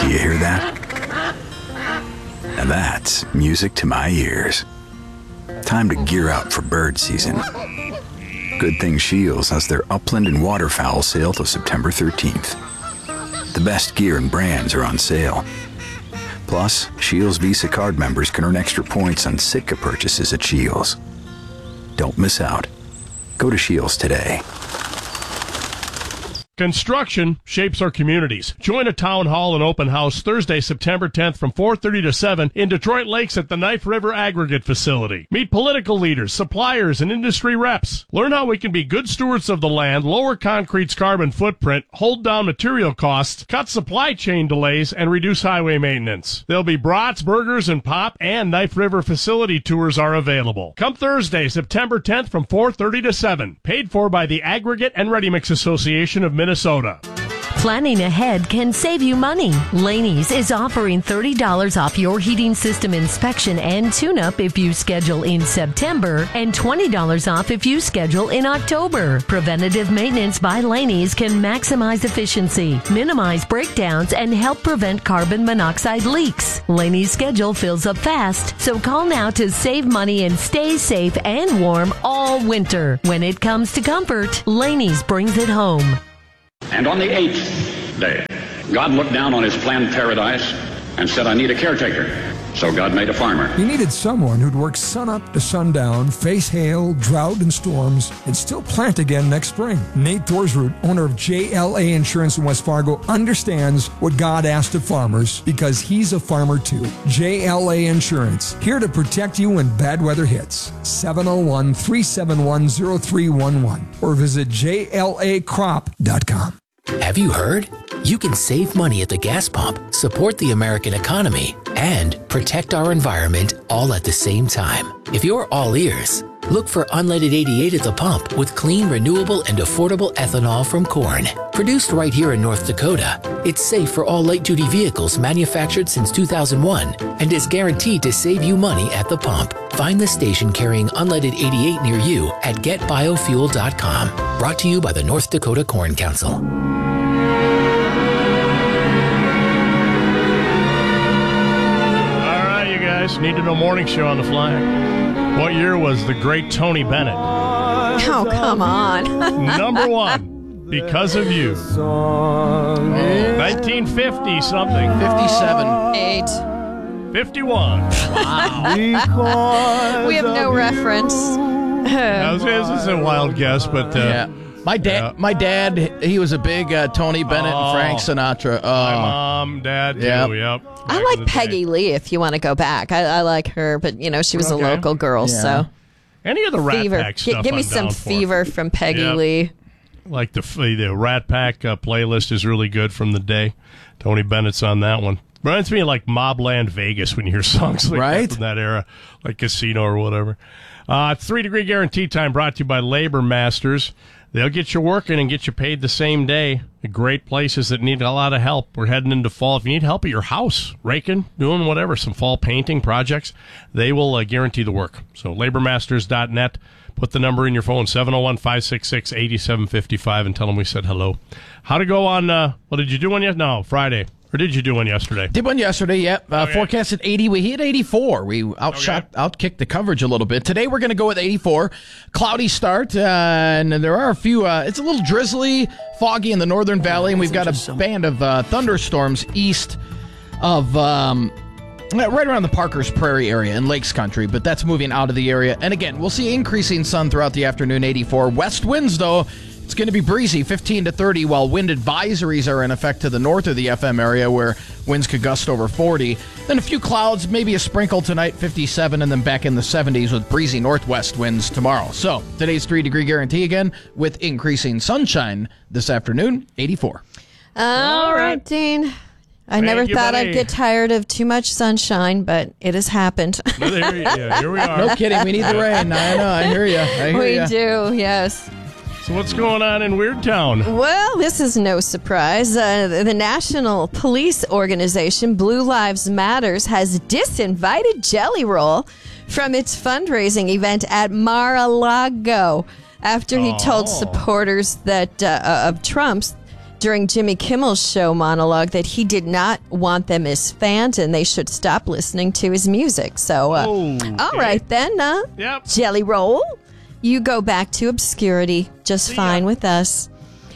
Do you hear that? Now that's music to my ears. Time to gear up for bird season. Good thing Shields has their upland and waterfowl sale till September 13th. The best gear and brands are on sale. Plus, Shields Visa card members can earn extra points on Sitka purchases at Shields. Don't miss out. Go to Shields today. Construction shapes our communities. Join a town hall and open house Thursday, September 10th from 4:30 to 7 in Detroit Lakes at the Knife River Aggregate Facility. Meet political leaders, suppliers, and industry reps. Learn how we can be good stewards of the land, lower concrete's carbon footprint, hold down material costs, cut supply chain delays, and reduce highway maintenance. There'll be brats, burgers, and pop, and Knife River facility tours are available. Come Thursday, September 10th from 4:30 to 7. Paid for by the Aggregate and Ready Mix Association of Minnesota. Planning ahead can save you money. Laney's is offering $30 off your heating system inspection and tune-up if you schedule in September, and $20 off if you schedule in October. Preventative maintenance by Laney's can maximize efficiency, minimize breakdowns, and help prevent carbon monoxide leaks. Laney's schedule fills up fast, so call now to save money and stay safe and warm all winter. When it comes to comfort, Laney's brings it home. And on the 8th day, God looked down on his planned paradise and said, I need a caretaker. So God made a farmer. He needed someone who'd work sun up to sundown, face hail, drought, and storms, and still plant again next spring. Nate Thorsroot, owner of JLA Insurance in West Fargo, understands what God asked of farmers because he's a farmer too. JLA Insurance, here to protect you when bad weather hits. 701-371-0311 or visit JLAcrop.com. Have you heard? You can save money at the gas pump, support the American economy, and protect our environment all at the same time. If you're all ears, look for Unleaded 88 at the pump with clean, renewable, and affordable ethanol from corn. Produced right here in North Dakota, it's safe for all light-duty vehicles manufactured since 2001 and is guaranteed to save you money at the pump. Find the station carrying Unleaded 88 near you at getbiofuel.com. Brought to you by the North Dakota Corn Council. Need to Know Morning Show on the flag. What year was the great Tony Bennett? Oh, come on. Number one, Because of You. 1950 something. 57. 8. 51. Wow. We have no reference. This is a wild guess, but... yeah. My dad, he was a big Tony Bennett and Frank Sinatra. My mom, dad, too, yep. I like Peggy Lee if you want to go back. I like her, but, she was a local girl, so. Any of the Rat Pack stuff Give me I'm some down for. Fever from Peggy Lee. Like the Rat Pack playlist is really good from the day. Tony Bennett's on that one. Reminds me of like Mobland Vegas when you hear songs like that from that era, like Casino or whatever. 3 Degree Guarantee Time brought to you by Labor Masters. They'll get you working and get you paid the same day. Great places that need a lot of help. We're heading into fall. If you need help at your house, raking, doing whatever, some fall painting projects, they will guarantee the work. So labormasters.net. Put the number in your phone, 701-566-8755, and tell them we said hello. How to go on, did you do one yet? No, Friday. Or did you do one yesterday? Did one yesterday, yep. Forecasted 80. We hit 84. We outkicked the coverage a little bit. Today we're going to go with 84. Cloudy start, and there are a few, it's a little drizzly, foggy in the Northern Valley, and we've got a band of thunderstorms east of, right around the Parker's Prairie area in Lakes Country, but that's moving out of the area. And again, we'll see increasing sun throughout the afternoon, 84. West winds, though, it's going to be breezy, 15 to 30, while wind advisories are in effect to the north of the FM area where winds could gust over 40. Then a few clouds, maybe a sprinkle tonight, 57, and then back in the 70s with breezy northwest winds tomorrow. So today's 3 Degree Guarantee again with increasing sunshine this afternoon, 84. All right, Dean. I never thought I'd get tired of too much sunshine, but it has happened. Here we are. No kidding. We need the rain. I know. I hear you. We do, yes. So what's going on in Weird Town? Well, this is no surprise. The National Police Organization, Blue Lives Matters, has disinvited Jelly Roll from its fundraising event at Mar-a-Lago after he told supporters that of Trump's during Jimmy Kimmel's show monologue that he did not want them as fans and they should stop listening to his music. So, all right then, Yep. Jelly Roll, you go back to obscurity just fine with us.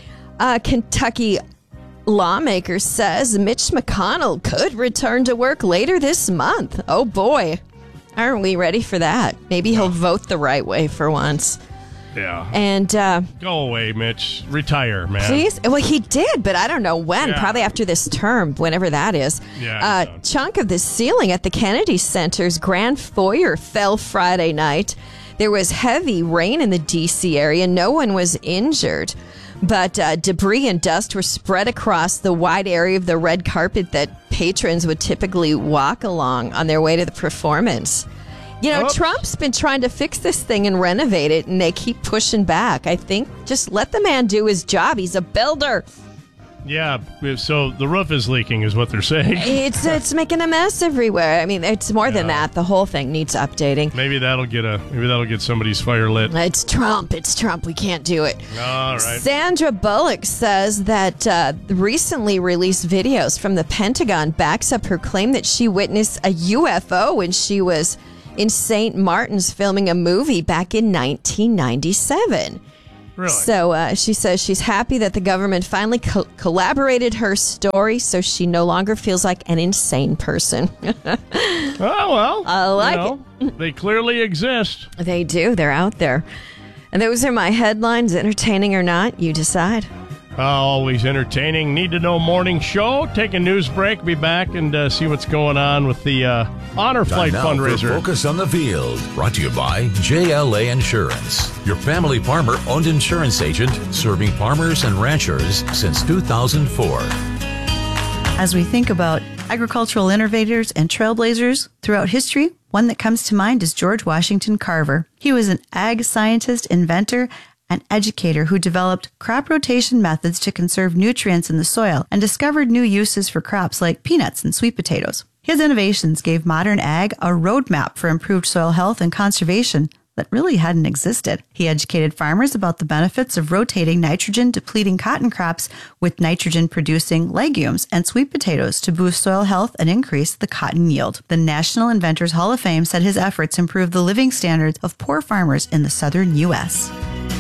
Kentucky lawmaker says Mitch McConnell could return to work later this month. Oh boy, aren't we ready for that? Maybe he'll vote the right way for once. Yeah. And go away, Mitch. Retire, man. Please? Well, he did, but I don't know when. Yeah. Probably after this term, whenever that is. Yeah. Chunk of the ceiling at the Kennedy Center's grand foyer fell Friday night. There was heavy rain in the D.C. area. No one was injured. But debris and dust were spread across the wide area of the red carpet that patrons would typically walk along on their way to the performance. You know, Trump's been trying to fix this thing and renovate it, and they keep pushing back. I think just let the man do his job. He's a builder. Yeah, so the roof is leaking is what they're saying. It's making a mess everywhere. I mean, it's more than that. The whole thing needs updating. Maybe that'll get somebody's fire lit. It's Trump. We can't do it. All right. Sandra Bullock says that recently released videos from the Pentagon backs up her claim that she witnessed a UFO when she was in St. Martin's filming a movie back in 1997. Really? So she says she's happy that the government finally collaborated her story so she no longer feels like an insane person. Oh, well. I like it. They clearly exist. They do. They're out there. And those are my headlines. Entertaining or not, you decide. Always entertaining. Need to know morning show. Take a news break. Be back and see what's going on with the Honor Flight Time now fundraiser. For Focus on the Field, brought to you by JLA Insurance, your family farmer-owned insurance agent serving farmers and ranchers since 2004. As we think about agricultural innovators and trailblazers throughout history, one that comes to mind is George Washington Carver. He was an ag scientist, inventor, and educator who developed crop rotation methods to conserve nutrients in the soil and discovered new uses for crops like peanuts and sweet potatoes. His innovations gave modern ag a roadmap for improved soil health and conservation that really hadn't existed. He educated farmers about the benefits of rotating nitrogen-depleting cotton crops with nitrogen-producing legumes and sweet potatoes to boost soil health and increase the cotton yield. The National Inventors Hall of Fame said his efforts improved the living standards of poor farmers in the southern U.S.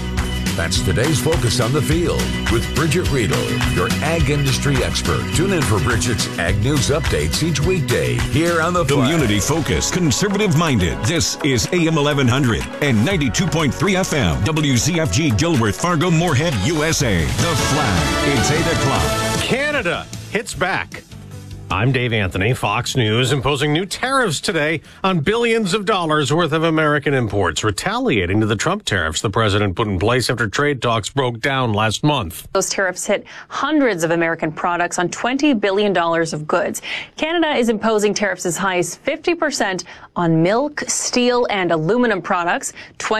That's today's Focus on the Field with Bridget Riedel, your ag industry expert. Tune in for Bridget's Ag News updates each weekday here on The Flag. Community focused, conservative-minded. This is AM 1100 and 92.3 FM. WZFG Dilworth, Fargo, Moorhead, USA. The Flag. It's 8 o'clock. Canada hits back. I'm Dave Anthony, Fox News, imposing new tariffs today on billions of dollars worth of American imports, retaliating to the Trump tariffs the president put in place after trade talks broke down last month. Those tariffs hit hundreds of American products on $20 billion of goods. Canada is imposing tariffs as high as 50% on milk, steel, and aluminum products,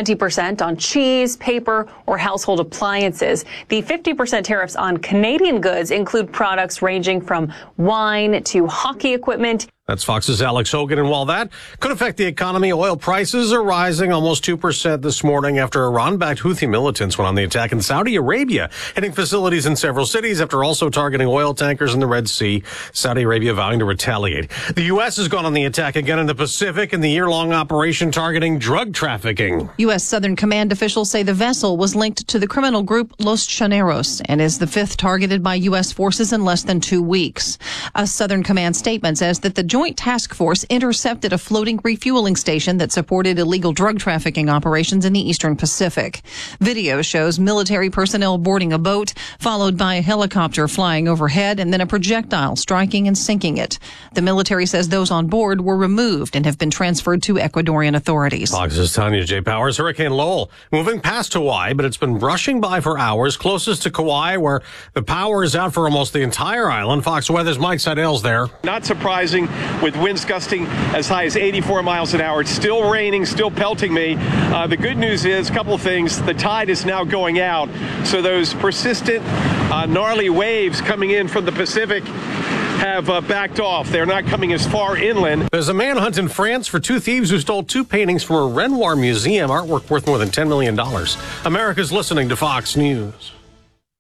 20% on cheese, paper, or household appliances. The 50% tariffs on Canadian goods include products ranging from wine to hockey equipment. That's Fox's Alex Hogan. And while that could affect the economy, oil prices are rising almost 2% this morning after Iran-backed Houthi militants went on the attack in Saudi Arabia, hitting facilities in several cities after also targeting oil tankers in the Red Sea. Saudi Arabia vowing to retaliate. The U.S. has gone on the attack again in the Pacific in the year-long operation targeting drug trafficking. U.S. Southern Command officials say the vessel was linked to the criminal group Los Chaneros and is the fifth targeted by U.S. forces in less than 2 weeks. A Southern Command statement says that the Joint Task Force intercepted a floating refueling station that supported illegal drug trafficking operations in the Eastern Pacific. Video shows military personnel boarding a boat, followed by a helicopter flying overhead and then a projectile striking and sinking it. The military says those on board were removed and have been transferred to Ecuadorian authorities. Fox's Tanya J. Powers. Hurricane Lowell moving past Hawaii, but it's been brushing by for hours, closest to Kauai, where the power is out for almost the entire island. Fox Weather's Mike Seidel's there. Not surprising, with winds gusting as high as 84 miles an hour. It's still raining, still pelting me. The good news is a couple of things. The tide is now going out, so those persistent, gnarly waves coming in from the Pacific have backed off. They're not coming as far inland. There's a manhunt in France for two thieves who stole two paintings from a Renoir museum, artwork worth more than $10 million. America's listening to Fox News.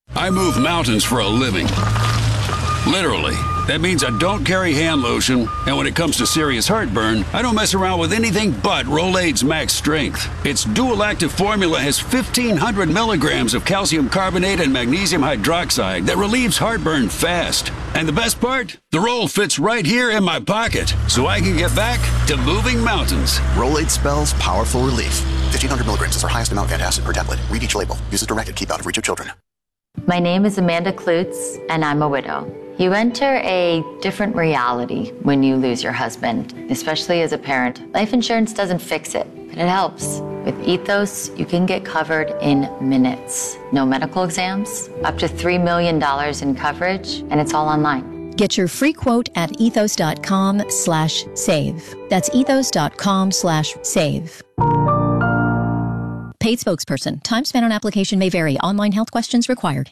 I move mountains for a living. Literally. That means I don't carry hand lotion, and when it comes to serious heartburn, I don't mess around with anything but Rolaids Max Strength. Its dual-active formula has 1,500 milligrams of calcium carbonate and magnesium hydroxide that relieves heartburn fast. And the best part? The roll fits right here in my pocket, so I can get back to moving mountains. Rolaids spells powerful relief. 1,500 milligrams is our highest amount of antacid per tablet. Read each label. Use as directed. Keep out of reach of children. My name is Amanda Klutz, and I'm a widow. You enter a different reality when you lose your husband, especially as a parent. Life insurance doesn't fix it, but it helps. With Ethos, you can get covered in minutes. No medical exams, up to $3 million in coverage, and it's all online. Get your free quote at ethos.com/save. That's ethos.com/save. Paid spokesperson. Time spent on application may vary. Online health questions required.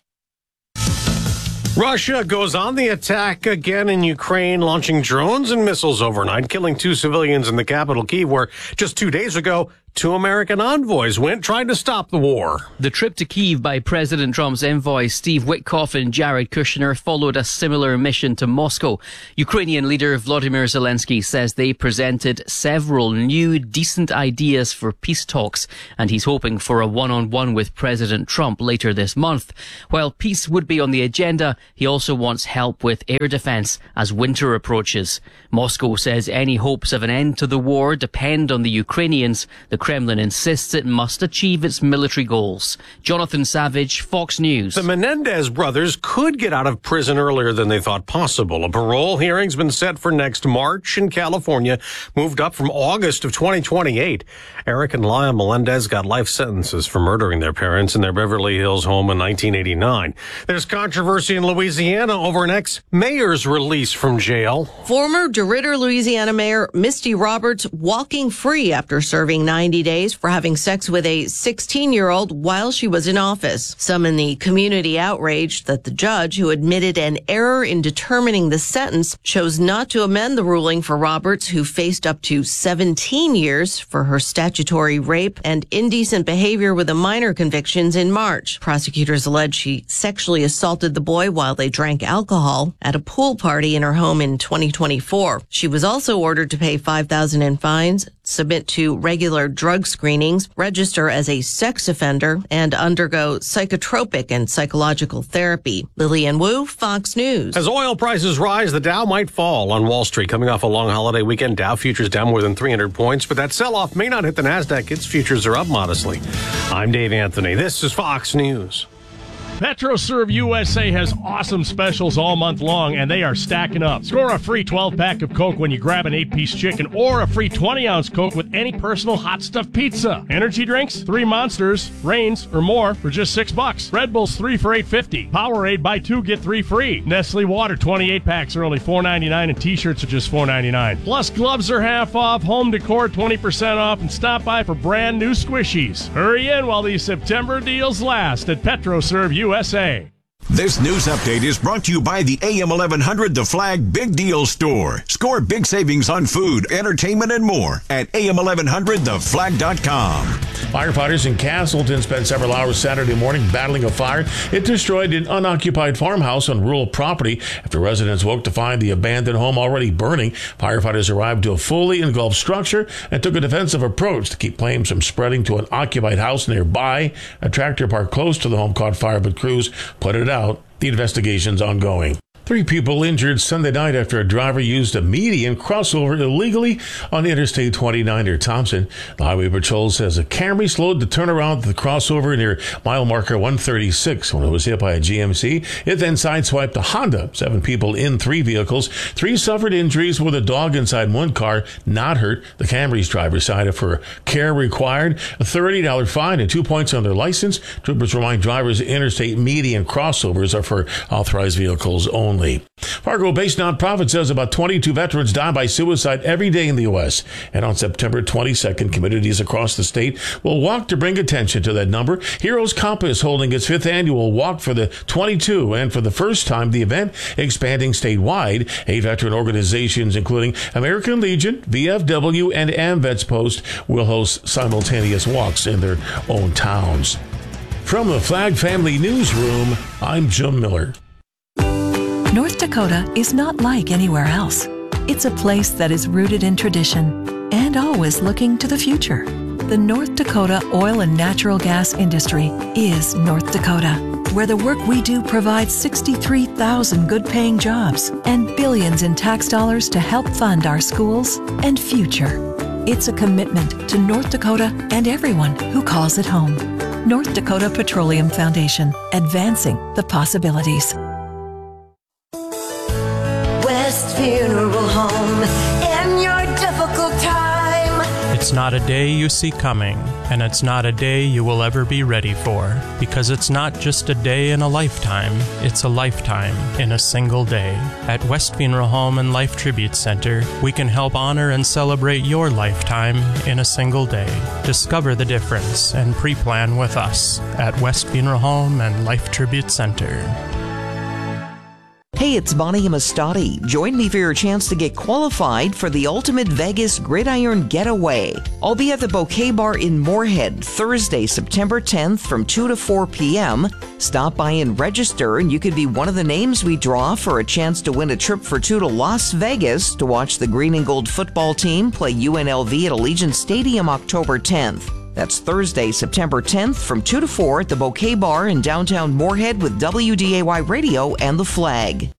Russia goes on the attack again in Ukraine, launching drones and missiles overnight, killing 2 civilians in the capital, Kyiv, where just 2 days ago, 2 American envoys went trying to stop the war. The trip to Kyiv by President Trump's envoys Steve Witkoff and Jared Kushner followed a similar mission to Moscow. Ukrainian leader Volodymyr Zelensky says they presented several new, decent ideas for peace talks, and he's hoping for a one-on-one with President Trump later this month. While peace would be on the agenda, he also wants help with air defense as winter approaches. Moscow says any hopes of an end to the war depend on the Ukrainians. The Kremlin insists it must achieve its military goals. Jonathan Savage, Fox News. The Menendez brothers could get out of prison earlier than they thought possible. A parole hearing's been set for next March in California, moved up from August of 2028. Eric and Lyle Melendez got life sentences for murdering their parents in their Beverly Hills home in 1989. There's controversy in Louisiana over an ex-mayor's release from jail. Former DeRidder, Louisiana Mayor Misty Roberts walking free after serving 90 days for having sex with a 16-year-old while she was in office. Some in the community outraged that the judge, who admitted an error in determining the sentence, chose not to amend the ruling for Roberts, who faced up to 17 years for her statutory rape and indecent behavior with a minor convictions in March. Prosecutors allege she sexually assaulted the boy while they drank alcohol at a pool party in her home in 2024. She was also ordered to pay $5,000 in fines, submit to regular drug screenings, register as a sex offender, and undergo psychotropic and psychological therapy. Lillian Wu, Fox News. As oil prices rise, the Dow might fall on Wall Street. Coming off a long holiday weekend, Dow futures down more than 300 points, but that sell-off may not hit the NASDAQ. Its futures are up modestly. I'm Dave Anthony. This is Fox News. PetroServe USA has awesome specials all month long, and they are stacking up. Score a free 12-pack of Coke when you grab an 8-piece chicken, or a free 20-ounce Coke with any personal hot stuffed pizza. Energy drinks, 3 Monsters, Reigns, or more for just $6. Red Bulls 3 for $8.50. Powerade, buy 2 get 3 free. Nestle Water 28 packs are only $4.99, and T-shirts are just $4.99. Plus, gloves are half off, home decor 20% off, and stop by for brand new squishies. Hurry in while these September deals last at PetroServe USA. This news update is brought to you by the AM 1100 The Flag Big Deal Store. Score big savings on food, entertainment, and more at am1100theflag.com. Firefighters in Castleton spent several hours Saturday morning battling a fire. It destroyed an unoccupied farmhouse on rural property after residents woke to find the abandoned home already burning. Firefighters arrived to a fully engulfed structure and took a defensive approach to keep flames from spreading to an occupied house nearby. A tractor parked close to the home caught fire, but crews put it out. The investigation's ongoing. 3 people injured Sunday night after a driver used a median crossover illegally on Interstate 29 near Thompson. The Highway Patrol says a Camry slowed to turn around the crossover near mile marker 136 when it was hit by a GMC. It then sideswiped a Honda. 7 people in 3 vehicles. 3 suffered injuries with a dog inside 1 car not hurt. The Camry's driver cited for care required, a $30 fine and 2 points on their license. Troopers remind drivers interstate median crossovers are for authorized vehicles only. Fargo-based nonprofit says about 22 veterans die by suicide every day in the U.S. And on September 22nd, communities across the state will walk to bring attention to that number. Heroes Compass holding its 5th annual walk for the 22, and for the first time, the event expanding statewide. 8 veteran organizations, including American Legion, VFW, and AMVETS Post, will host simultaneous walks in their own towns. From the Flag Family Newsroom, I'm Jim Miller. North Dakota is not like anywhere else. It's a place that is rooted in tradition and always looking to the future. The North Dakota oil and natural gas industry is North Dakota, where the work we do provides 63,000 good-paying jobs and billions in tax dollars to help fund our schools and future. It's a commitment to North Dakota and everyone who calls it home. North Dakota Petroleum Foundation, advancing the possibilities. West Funeral Home, in your difficult time. It's not a day you see coming, and it's not a day you will ever be ready for, because it's not just a day in a lifetime, it's a lifetime in a single day. At West Funeral Home and Life Tribute Center, we can help honor and celebrate your lifetime in a single day. Discover the difference and pre-plan with us at West Funeral Home and Life Tribute Center. Hey, it's Bonnie Amistadi. Join me for your chance to get qualified for the Ultimate Vegas Gridiron Getaway. I'll be at the Bouquet Bar in Moorhead Thursday, September 10th from 2 to 4 p.m. Stop by and register, and you could be one of the names we draw for a chance to win a trip for two to Las Vegas to watch the Green and Gold football team play UNLV at Allegiant Stadium October 10th. That's Thursday, September 10th from 2 to 4 at the Bouquet Bar in downtown Moorhead with WDAY Radio and The Flag.